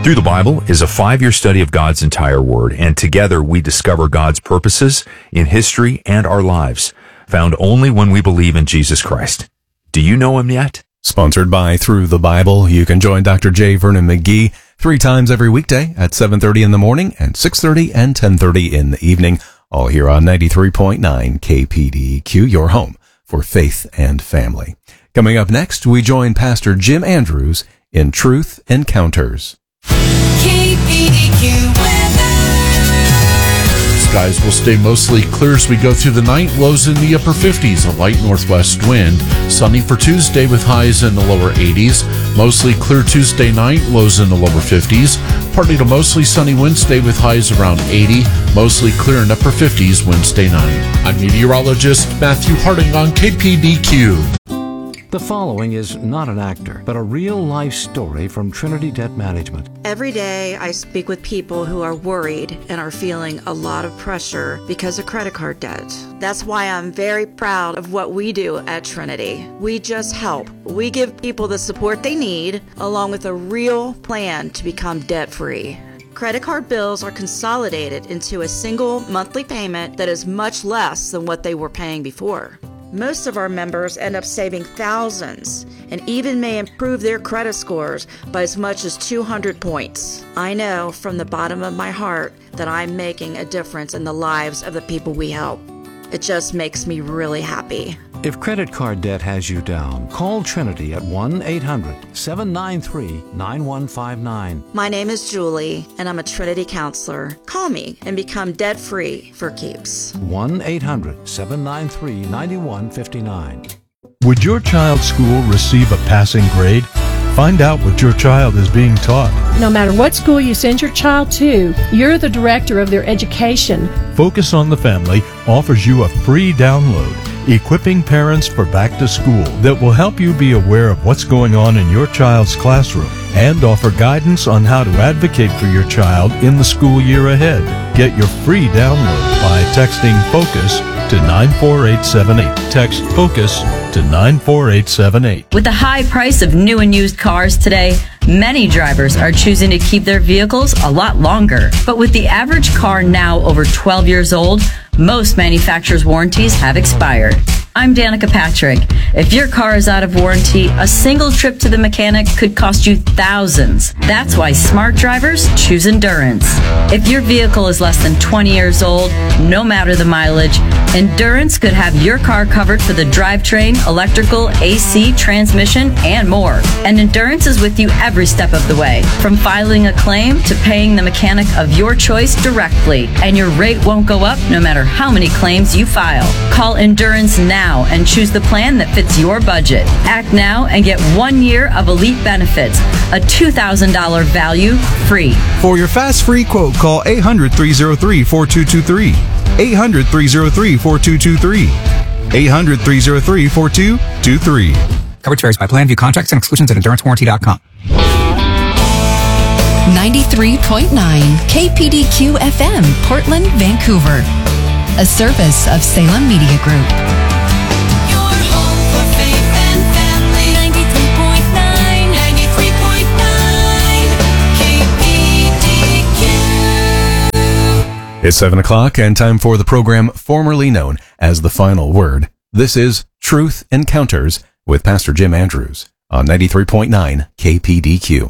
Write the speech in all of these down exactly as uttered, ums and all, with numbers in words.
Through the Bible is a five-year study of God's entire Word, and together we discover God's purposes in history and our lives, found only when we believe in Jesus Christ. Do you know Him yet? Sponsored by Through the Bible, you can join Doctor J. Vernon McGee three times every weekday at seven thirty in the morning and six thirty and ten thirty in the evening, all here on ninety-three point nine K P D Q, your home for faith and family. Coming up next, we join Pastor Jim Andrews in Truth Encounters. K P D Q weather. Skies will stay mostly clear as we go through the night. Lows in the upper fifties, a light northwest wind. Sunny for Tuesday with highs in the lower eighties. Mostly clear Tuesday night, lows in the lower fifties. Partly to mostly sunny Wednesday with highs around eighty. Mostly clear in upper fifties Wednesday night. I'm meteorologist Matthew Harding on K P D Q. The following is not an actor, but a real-life story from Trinity Debt Management. Every day I speak with people who are worried and are feeling a lot of pressure because of credit card debt. That's why I'm very proud of what we do at Trinity. We just help. We give people the support they need, along with a real plan to become debt-free. Credit card bills are consolidated into a single monthly payment that is much less than what they were paying before. Most of our members end up saving thousands and even may improve their credit scores by as much as two hundred points. I know from the bottom of my heart that I'm making a difference in the lives of the people we help. It just makes me really happy. If credit card debt has you down, call Trinity at one eight hundred seven nine three nine one five nine. My name is Julie, and I'm a Trinity counselor. Call me and become debt-free for keeps. one eight hundred seven nine three nine one five nine. Would your child's school receive a passing grade? Find out what your child is being taught. No matter what school you send your child to, you're the director of their education. Focus on the Family offers you a free download, Equipping Parents for Back to School, that will help you be aware of what's going on in your child's classroom and offer guidance on how to advocate for your child in the school year ahead. Get your free download by texting FOCUS to nine four eight seven eight. Text FOCUS to nine four eight seven eight. With the high price of new and used cars today, many drivers are choosing to keep their vehicles a lot longer. But with the average car now over twelve years old, most manufacturers' warranties have expired. I'm Danica Patrick. If your car is out of warranty, a single trip to the mechanic could cost you thousands. That's why smart drivers choose Endurance. If your vehicle is less than twenty years old, no matter the mileage, Endurance could have your car covered for the drivetrain, electrical, A C, transmission, and more. And Endurance is with you every step of the way, from filing a claim to paying the mechanic of your choice directly. And your rate won't go up no matter how many claims you file. Call Endurance now and choose the plan that fits your budget. Act now and get one year of elite benefits, a two thousand dollars value free. For your fast free quote, call eight hundred three oh three four two two three. eight hundred three oh three four two two three. eight hundred three oh three four two two three. Coverage varies by plan. View contracts and exclusions at endurance warranty dot com. ninety-three point nine K P D Q F M, Portland, Vancouver. A service of Salem Media Group. Your home for faith and family. ninety-three point nine, ninety-three point nine K P D Q. It's seven o'clock and time for the program formerly known as The Final Word. This is Truth Encounters with Pastor Jim Andrews on ninety-three point nine K P D Q.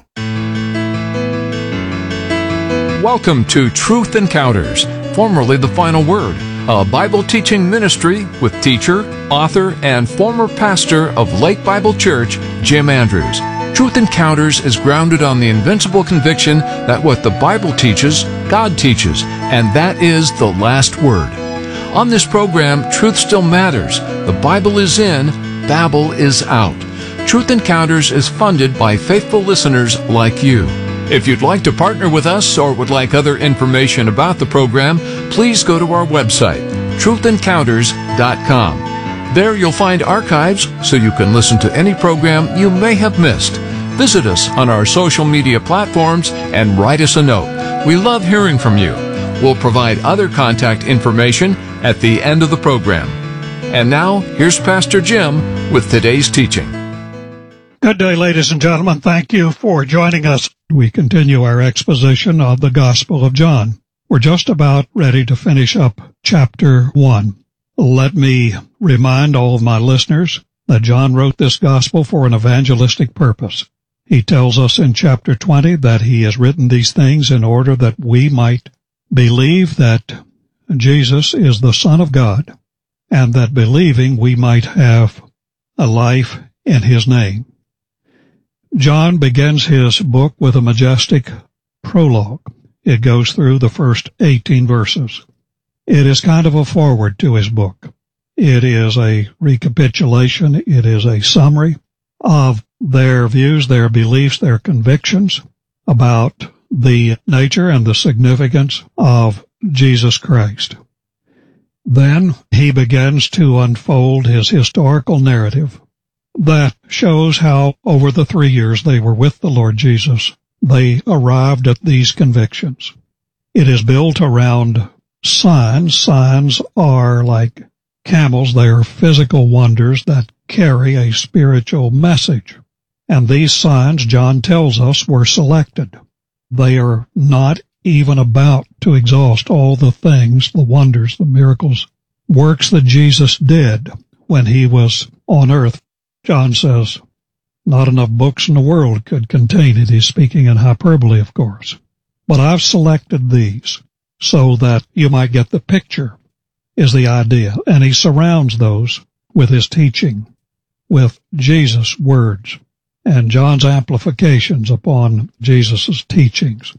Welcome to Truth Encounters, formerly The Final Word, a Bible teaching ministry with teacher, author, and former pastor of Lake Bible Church, Jim Andrews. Truth Encounters is grounded on the invincible conviction that what the Bible teaches, God teaches, and that is the last word. On this program, truth still matters. The Bible is in, Babel is out. Truth Encounters is funded by faithful listeners like you. If you'd like to partner with us or would like other information about the program, please go to our website, truth encounters dot com. There you'll find archives so you can listen to any program you may have missed. Visit us on our social media platforms and write us a note. We love hearing from you. We'll provide other contact information at the end of the program. And now, here's Pastor Jim with today's teaching. Good day, ladies and gentlemen. Thank you for joining us We continue our exposition of the Gospel of John. We're just about ready to finish up chapter one. Let me remind all of my listeners that John wrote this Gospel for an evangelistic purpose. He tells us in chapter twenty that he has written these things in order that we might believe that Jesus is the Son of God, and that believing we might have a life in his name. John begins his book with a majestic prologue. It goes through the first eighteen verses. It is kind of a foreword to his book. It is a recapitulation. It is a summary of their views, their beliefs, their convictions about the nature and the significance of Jesus Christ. Then he begins to unfold his historical narrative that shows how over the three years they were with the Lord Jesus, they arrived at these convictions. It is built around signs. Signs are like camels. They are physical wonders that carry a spiritual message. And these signs, John tells us, were selected. They are not even about to exhaust all the things, the wonders, the miracles, works that Jesus did when he was on earth. John says, not enough books in the world could contain it. He's speaking in hyperbole, of course. But I've selected these so that you might get the picture, is the idea. And he surrounds those with his teaching, with Jesus' words, and John's amplifications upon Jesus' teachings.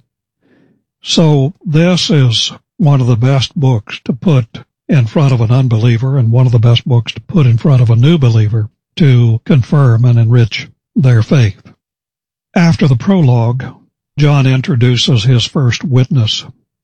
So this is one of the best books to put in front of an unbeliever and one of the best books to put in front of a new believer to confirm and enrich their faith. After the prologue, John introduces his first witness.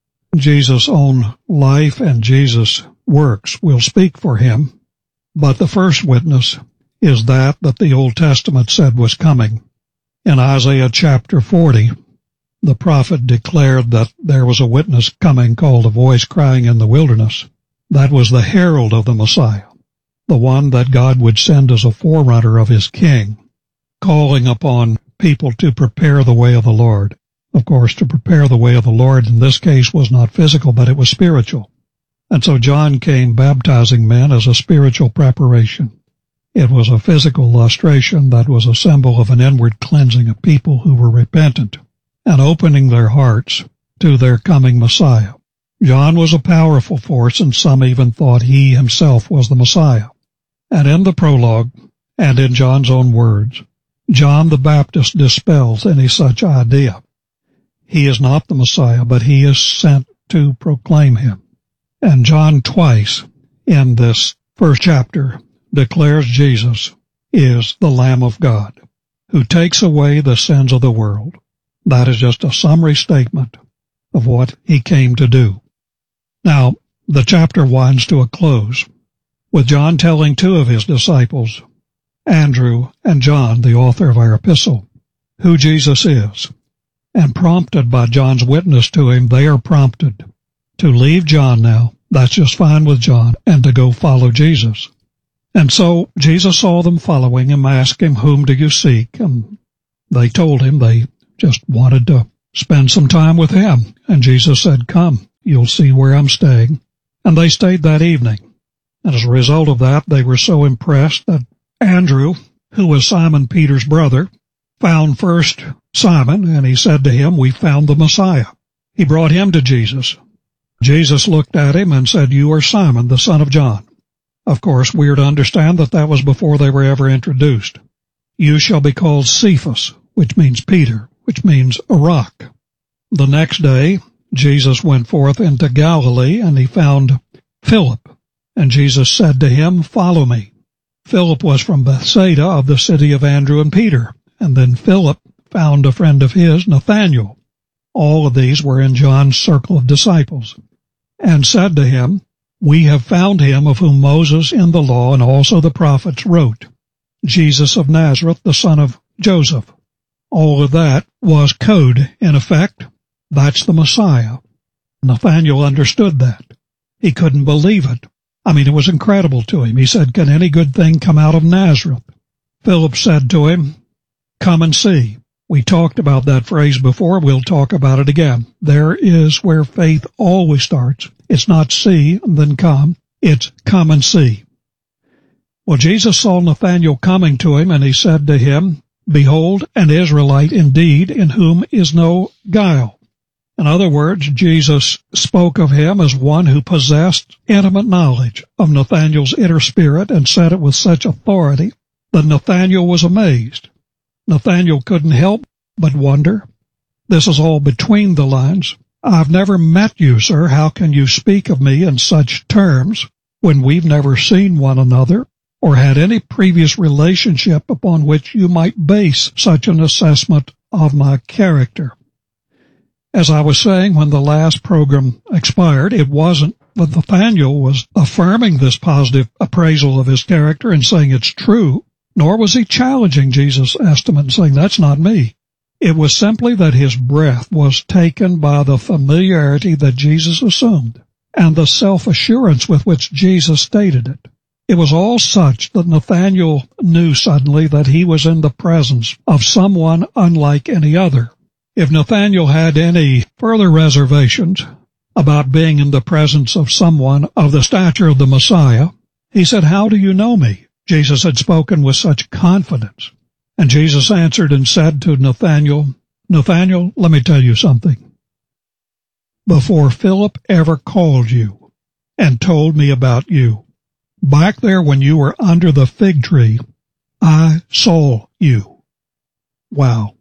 Jesus' own life and Jesus' works will speak for him, but the first witness is that that the Old Testament said was coming. In Isaiah chapter forty, the prophet declared that there was a witness coming called a voice crying in the wilderness. That was the herald of the Messiah, the one that God would send as a forerunner of his king, calling upon people to prepare the way of the Lord. Of course, to prepare the way of the Lord in this case was not physical, but it was spiritual. And so John came baptizing men as a spiritual preparation. It was a physical lustration that was a symbol of an inward cleansing of people who were repentant and opening their hearts to their coming Messiah. John was a powerful force, and some even thought he himself was the Messiah. And in the prologue, and in John's own words, John the Baptist dispels any such idea. He is not the Messiah, but he is sent to proclaim him. And John twice in this first chapter declares Jesus is the Lamb of God, who takes away the sins of the world. That is just a summary statement of what he came to do. Now, the chapter winds to a close with John telling two of his disciples, Andrew and John, the author of our epistle, who Jesus is. And prompted by John's witness to him, they are prompted to leave John now. That's just fine with John, and to go follow Jesus. And so Jesus saw them following him, asked him, whom do you seek? And they told him they just wanted to spend some time with him. And Jesus said, come, you'll see where I'm staying. And they stayed that evening. And as a result of that, they were so impressed that Andrew, who was Simon Peter's brother, found first Simon, and he said to him, we found the Messiah. He brought him to Jesus. Jesus looked at him and said, you are Simon, the son of John. Of course, we are to understand that that was before they were ever introduced. You shall be called Cephas, which means Peter, which means a rock. The next day, Jesus went forth into Galilee, and he found Philip. And Jesus said to him, follow me. Philip was from Bethsaida of the city of Andrew and Peter. And then Philip found a friend of his, Nathanael. All of these were in John's circle of disciples. And said to him, we have found him of whom Moses in the law and also the prophets wrote, Jesus of Nazareth, the son of Joseph. All of that was code, in effect. That's the Messiah. Nathanael understood that. He couldn't believe it. I mean, it was incredible to him. He said, can any good thing come out of Nazareth? Philip said to him, come and see. We talked about that phrase before. We'll talk about it again. There is where faith always starts. It's not see and then come. It's come and see. Well, Jesus saw Nathanael coming to him, and he said to him, "Behold, an Israelite indeed, in whom is no guile." In other words, Jesus spoke of him as one who possessed intimate knowledge of Nathanael's inner spirit, and said it with such authority that Nathanael was amazed. Nathanael couldn't help but wonder. This is all between the lines. "I've never met you, sir. How can you speak of me in such terms when we've never seen one another or had any previous relationship upon which you might base such an assessment of my character?" As I was saying when the last program expired, it wasn't that Nathanael was affirming this positive appraisal of his character and saying it's true, nor was he challenging Jesus' estimate and saying, "That's not me." It was simply that his breath was taken by the familiarity that Jesus assumed and the self-assurance with which Jesus stated it. It was all such that Nathanael knew suddenly that he was in the presence of someone unlike any other. If Nathanael had any further reservations about being in the presence of someone of the stature of the Messiah, he said, "How do you know me?" Jesus had spoken with such confidence. And Jesus answered and said to Nathanael, "Nathanael, let me tell you something. Before Philip ever called you and told me about you, back there when you were under the fig tree, I saw you." Wow.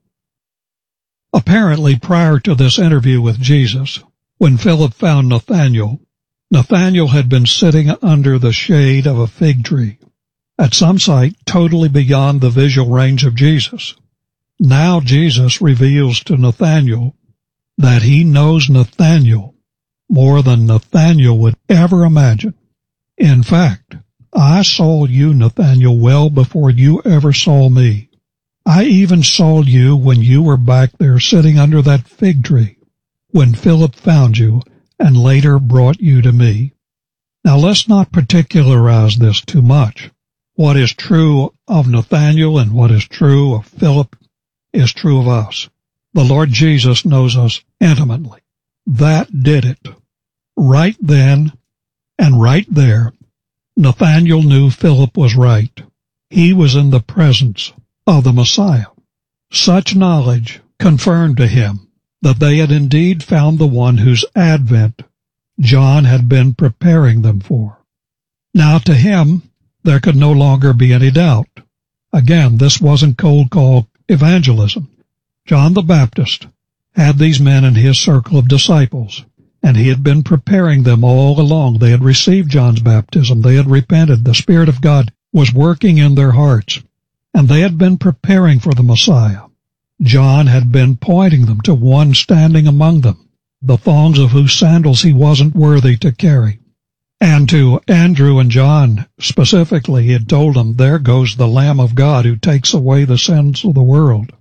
Apparently, prior to this interview with Jesus, when Philip found Nathanael, Nathanael had been sitting under the shade of a fig tree, at some site totally beyond the visual range of Jesus. Now Jesus reveals to Nathanael that he knows Nathanael more than Nathanael would ever imagine. In fact, I saw you, Nathanael, well before you ever saw me. I even saw you when you were back there sitting under that fig tree, when Philip found you and later brought you to me. Now let's not particularize this too much. What is true of Nathanael and what is true of Philip is true of us. The Lord Jesus knows us intimately. That did it. Right then and right there, Nathanael knew Philip was right. He was in the presence of the Messiah. Such knowledge confirmed to him that they had indeed found the one whose advent John had been preparing them for. Now to him, there could no longer be any doubt. Again, this wasn't cold call evangelism. John the Baptist had these men in his circle of disciples, and he had been preparing them all along. They had received John's baptism. They had repented. The Spirit of God was working in their hearts, and they had been preparing for the Messiah. John had been pointing them to one standing among them, the thongs of whose sandals he wasn't worthy to carry. And to Andrew and John specifically, he had told them, "There goes the Lamb of God who takes away the sins of the world."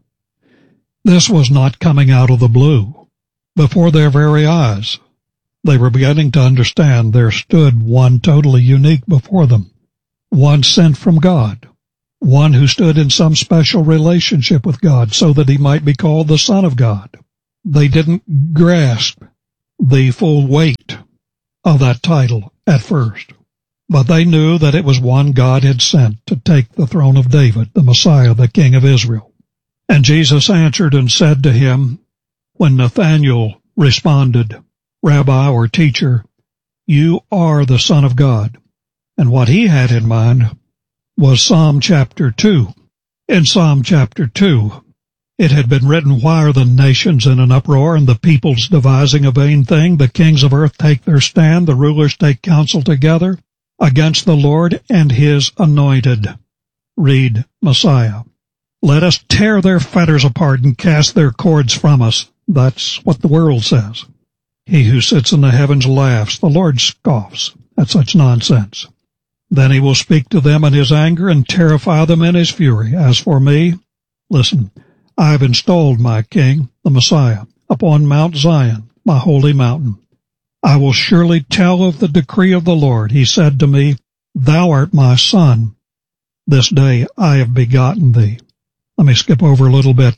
This was not coming out of the blue. Before their very eyes, they were beginning to understand there stood one totally unique before them, one sent from God, one who stood in some special relationship with God so that he might be called the Son of God. They didn't grasp the full weight of that title at first, but they knew that it was one God had sent to take the throne of David, the Messiah, the King of Israel. And Jesus answered and said to him, when Nathanael responded, "Rabbi," or teacher, "you are the Son of God." And what he had in mind was Psalm chapter two. In Psalm chapter two, it had been written, "Why are the nations in an uproar, and the peoples devising a vain thing? The kings of earth take their stand, the rulers take counsel together against the Lord and his anointed." Read Messiah. "Let us tear their fetters apart and cast their cords from us." That's what the world says. He who sits in the heavens laughs. The Lord scoffs at such nonsense. Then he will speak to them in his anger and terrify them in his fury. As for me, listen, I have installed my king, the Messiah, upon Mount Zion, my holy mountain. I will surely tell of the decree of the Lord. He said to me, "Thou art my son. This day I have begotten thee." Let me skip over a little bit.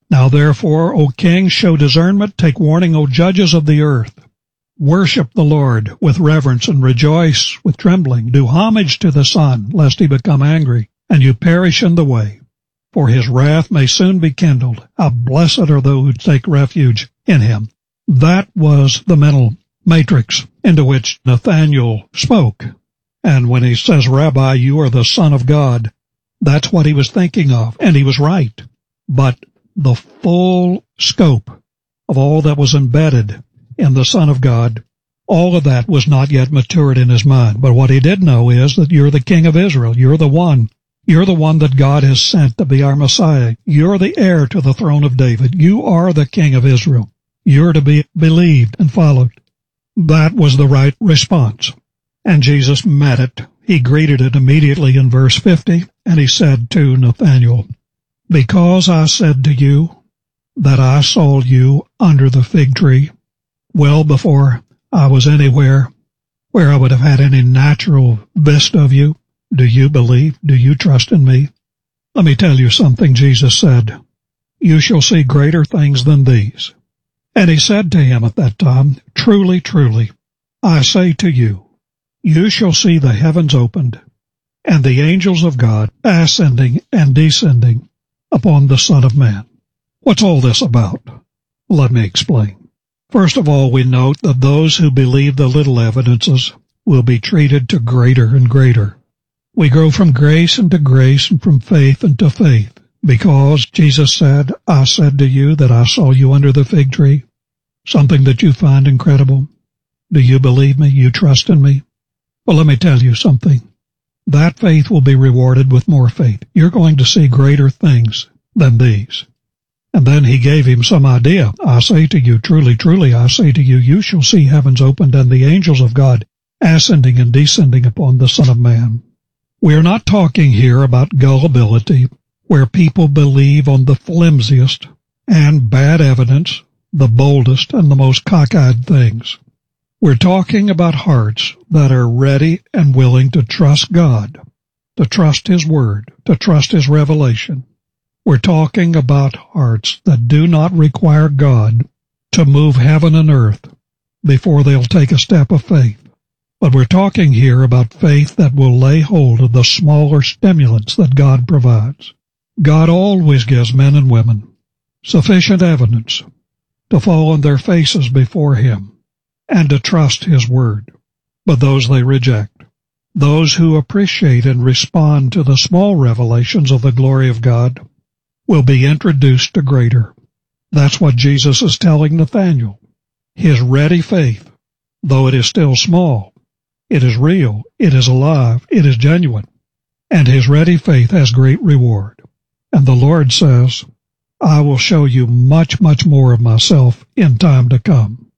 Now therefore, O king, show discernment, take warning, O judges of the earth. Worship the Lord with reverence and rejoice with trembling. Do homage to the Son, lest he become angry, and you perish in the way. For his wrath may soon be kindled. How blessed are those who take refuge in him. That was the mental matrix into which Nathanael spoke. And when he says, Rabbi, you are the Son of God, that's what he was thinking of, and he was right. But the full scope of all that was embedded in the Son of God, all of that was not yet matured in his mind. But what he did know is that you're the King of Israel. You're the one. You're the one that God has sent to be our Messiah. You're the heir to the throne of David. You are the King of Israel. You're to be believed and followed. That was the right response. And Jesus met it. He greeted it immediately in verse fifty, and he said to Nathanael, Because I said to you that I saw you under the fig tree, well before I was anywhere where I would have had any natural vista of you, do you believe? Do you trust in me? Let me tell you something, Jesus said. You shall see greater things than these. And he said to him at that time, Truly, truly, I say to you, you shall see the heavens opened, and the angels of God ascending and descending upon the Son of Man. What's all this about? Let me explain. First of all, we note that those who believe the little evidences will be treated to greater and greater. We grow from grace into grace and from faith into faith, because Jesus said, I said to you that I saw you under the fig tree, something that you find incredible. Do you believe me? You trust in me? Well, let me tell you something. That faith will be rewarded with more faith. You're going to see greater things than these. And then he gave him some idea. I say to you, truly, truly, I say to you, you shall see heavens opened and the angels of God ascending and descending upon the Son of Man. We are not talking here about gullibility, where people believe on the flimsiest and bad evidence, the boldest and the most cockeyed things. We're talking about hearts that are ready and willing to trust God, to trust His Word, to trust His revelation. We're talking about hearts that do not require God to move heaven and earth before they'll take a step of faith. But we're talking here about faith that will lay hold of the smaller stimulants that God provides. God always gives men and women sufficient evidence to fall on their faces before Him and to trust His Word. But those they reject, those who appreciate and respond to the small revelations of the glory of God, will be introduced to greater. That's what Jesus is telling Nathanael. His ready faith, though it is still small, it is real, it is alive, it is genuine, and his ready faith has great reward. And the Lord says, I will show you much, much more of myself in time to come.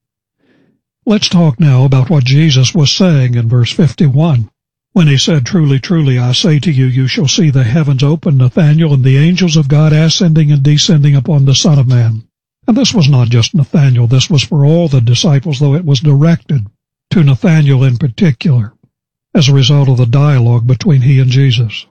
Let's talk now about what Jesus was saying in verse fifty-one, when he said, Truly, truly, I say to you, you shall see the heavens open, Nathanael, and the angels of God ascending and descending upon the Son of Man. And this was not just Nathanael, this was for all the disciples, though it was directed to Nathanael in particular, as a result of the dialogue between he and Jesus.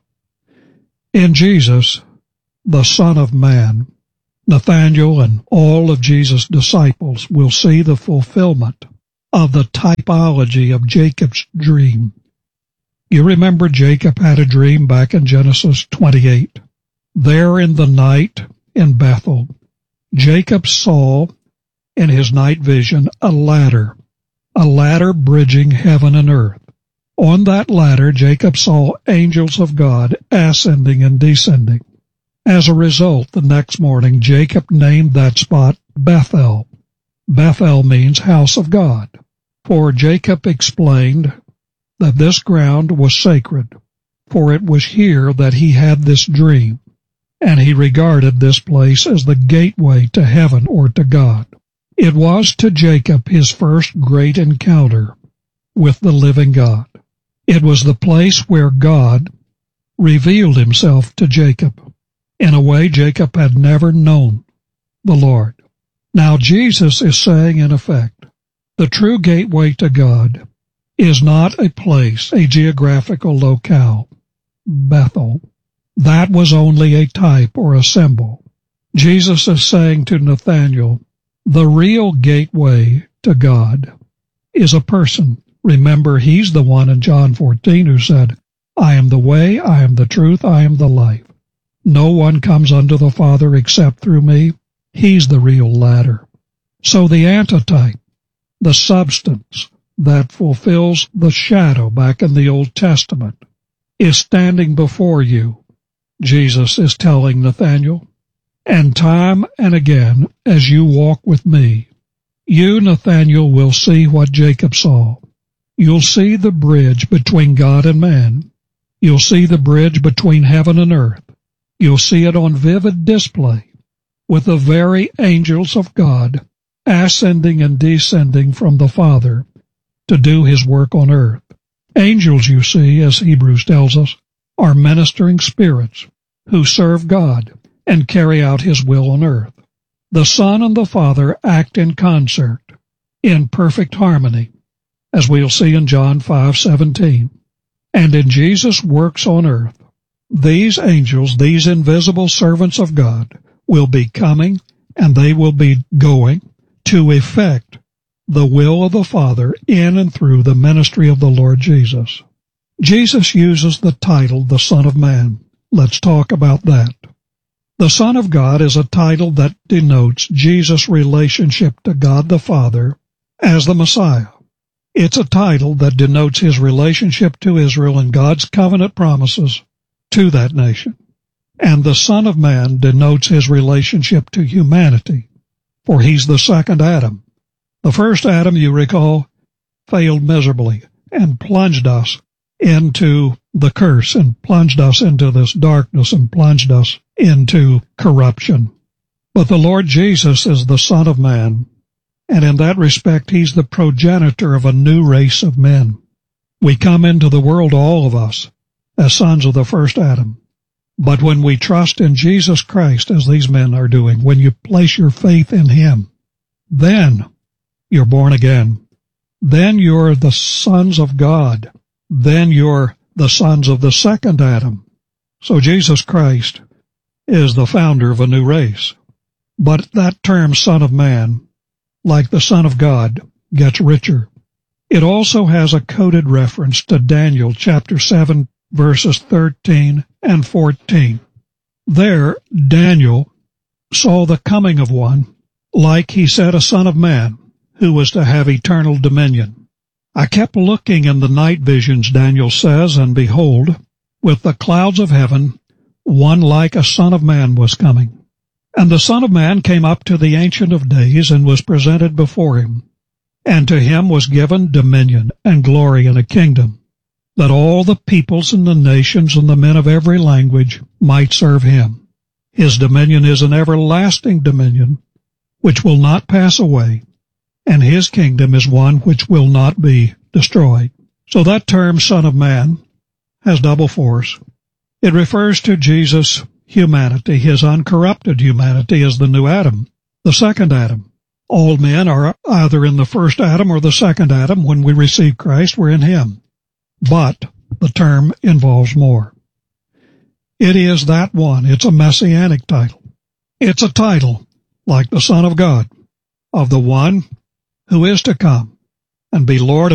In Jesus, the Son of Man, Nathanael and all of Jesus' disciples will see the fulfillment of the typology of Jacob's dream. You remember Jacob had a dream back in Genesis twenty-eight. There in the night in Bethel, Jacob saw in his night vision a ladder, a ladder bridging heaven and earth. On that ladder, Jacob saw angels of God ascending and descending. As a result, the next morning, Jacob named that spot Bethel. Bethel means house of God. For Jacob explained that this ground was sacred, for it was here that he had this dream, and he regarded this place as the gateway to heaven or to God. It was to Jacob his first great encounter with the living God. It was the place where God revealed himself to Jacob in a way Jacob had never known the Lord. Now Jesus is saying, in effect, the true gateway to God is not a place, a geographical locale, Bethel. That was only a type or a symbol. Jesus is saying to Nathanael, the real gateway to God is a person. Remember, he's the one in John fourteen who said, I am the way, I am the truth, I am the life. No one comes unto the Father except through me. He's the real ladder. So the antitype, the substance that fulfills the shadow back in the Old Testament, is standing before you, Jesus is telling Nathanael. And time and again, as you walk with me, you, Nathanael, will see what Jacob saw. You'll see the bridge between God and man. You'll see the bridge between heaven and earth. You'll see it on vivid display with the very angels of God ascending and descending from the Father to do his work on earth. Angels, you see, as Hebrews tells us, are ministering spirits who serve God and carry out his will on earth. The Son and the Father act in concert, in perfect harmony, as we'll see in John five seventeen. And in Jesus' works on earth, these angels, these invisible servants of God, will be coming and they will be going to effect the will of the Father in and through the ministry of the Lord Jesus. Jesus uses the title, the Son of Man. Let's talk about that. The Son of God is a title that denotes Jesus' relationship to God the Father as the Messiah. It's a title that denotes his relationship to Israel and God's covenant promises to that nation. And the Son of Man denotes his relationship to humanity, for he's the second Adam. The first Adam, you recall, failed miserably and plunged us into the curse and plunged us into this darkness and plunged us into corruption. But the Lord Jesus is the Son of Man, and in that respect he's the progenitor of a new race of men. We come into the world, all of us, as sons of the first Adam. But when we trust in Jesus Christ, as these men are doing, when you place your faith in him, then you're born again. Then you're the sons of God. Then you're the sons of the second Adam. So Jesus Christ is the founder of a new race. But that term, Son of Man, like the Son of God, gets richer. It also has a coded reference to Daniel chapter seven, verses thirteen and fourteen. There, Daniel saw the coming of one, like he said, a son of man, who was to have eternal dominion. I kept looking in the night visions, Daniel says, and behold, with the clouds of heaven, one like a son of man was coming. And the Son of Man came up to the Ancient of Days and was presented before him. And to him was given dominion and glory and a kingdom, that all the peoples and the nations and the men of every language might serve him. His dominion is an everlasting dominion, which will not pass away, and his kingdom is one which will not be destroyed. So that term, Son of Man, has double force. It refers to Jesus' humanity, his uncorrupted humanity as the new Adam, the second Adam. All men are either in the first Adam or the second Adam. When we receive Christ, we're in him. But the term involves more. It is that one. It's a messianic title. It's a title, like the Son of God, of the one who is to come and be Lord